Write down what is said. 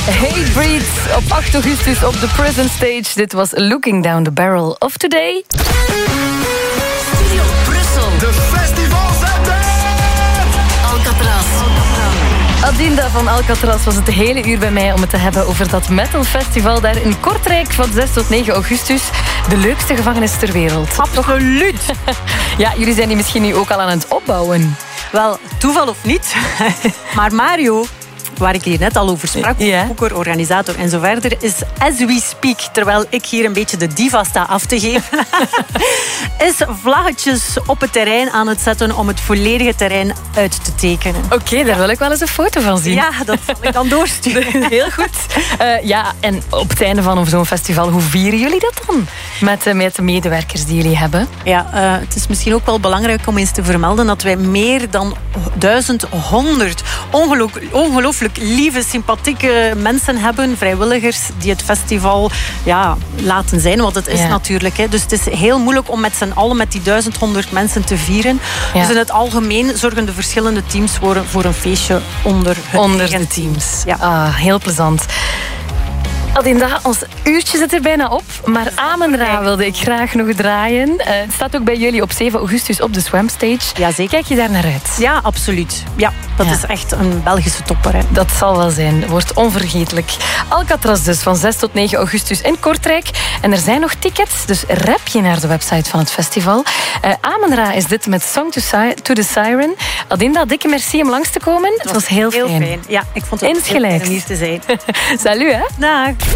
Hatebreed op 8 augustus op de Prison Stage. Dit was Looking Down the Barrel of Today. Studio Brussel. De festivalzender! Alcatraz. Adinda van Alcatraz was het de hele uur bij mij om het te hebben over dat metalfestival daar in Kortrijk van 6 tot 9 augustus. De leukste gevangenis ter wereld. Absoluut. Ja, jullie zijn die misschien nu ook al aan het opbouwen. Wel, toeval of niet. Maar Mario, waar ik hier net al over sprak, Ja. boeker, organisator en zo verder, is as we speak, terwijl ik hier een beetje de diva sta af te geven, is vlaggetjes op het terrein aan het zetten om het volledige terrein uit te tekenen. Oké, daar wil ik wel eens een foto van zien. Ja, dat zal ik dan doorsturen. Heel goed. Ja, en op het einde van zo'n festival, hoe vieren jullie dat dan? Met de medewerkers die jullie hebben? Ja, het is misschien ook wel belangrijk om eens te vermelden dat wij meer dan 1100 ongelooflijk lieve, sympathieke mensen hebben, vrijwilligers, die het festival laten zijn wat het is natuurlijk. Hè. Dus het is heel moeilijk om met z'n allen met die 1100 mensen te vieren. Ja. Dus in het algemeen zorgen de verschillende teams voor een feestje onder de teams. Ja. Ah, heel plezant. Adinda, ons uurtje zit er bijna op. Maar Amen-Ra wilde ik graag nog draaien. Het staat ook bij jullie op 7 augustus op de Swam Stage. Ja, zeker. Kijk je daar naar uit? Ja, absoluut. Ja, dat is echt een Belgische topper. Hè. Dat zal wel zijn. Wordt onvergetelijk. Alcatraz dus, van 6 tot 9 augustus in Kortrijk. En er zijn nog tickets, dus rap je naar de website van het festival. Amen-Ra is dit met Song to the Siren. Adinda, dikke merci om langs te komen. Het was heel fijn. Ja, ik vond het heel fijn om hier te zijn. Salut, hè? Dag.